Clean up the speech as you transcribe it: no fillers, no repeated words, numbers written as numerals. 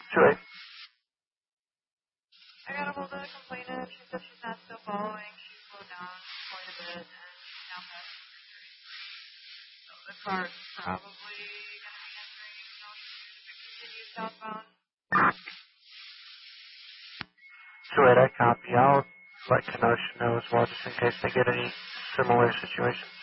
Sure. I got a hold of the complainant. She said she's not still following. She slowed down quite a bit, and she's now passing through 33. So the car is probably going to be entering no speed if it continues southbound. Sure, I copy. I'll let Kenosha know as well, just in case they get any similar situation.